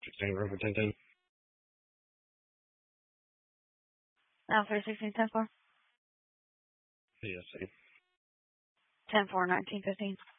16 room for 1010. Now 316, 10-4. Yes, 10-4, 1915.